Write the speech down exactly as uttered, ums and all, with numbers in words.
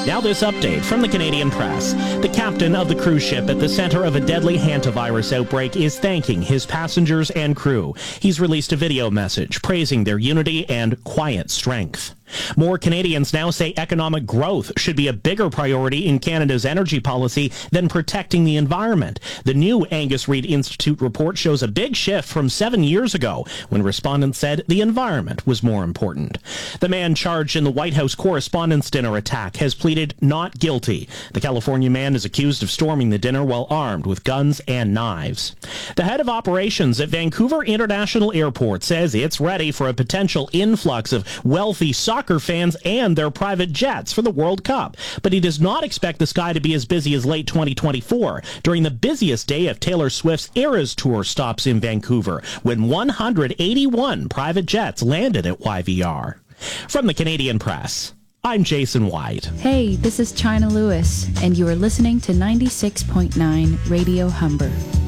Now this update from the Canadian Press. The captain of the cruise ship at the center of a deadly hantavirus outbreak is thanking his passengers and crew. He's released a video message praising their unity and quiet strength. More Canadians now say economic growth should be a bigger priority in Canada's energy policy than protecting the environment. The new Angus Reid Institute report shows a big shift from seven years ago when respondents said the environment was more important. The man charged in the White House Correspondents' Dinner attack has pleaded not guilty. The California man is accused of storming the dinner while armed with guns and knives. The head of operations at Vancouver International Airport says it's ready for a potential influx of wealthy soccer Soccer fans and their private jets for the World Cup. But he does not expect the sky to be as busy as late twenty twenty-four, during the busiest day of Taylor Swift's Eras Tour stops in Vancouver, when one hundred eighty-one private jets landed at Y V R. From the Canadian Press, I'm Jason White. Hey, this is China Lewis, and you are listening to ninety-six point nine Radio Humber.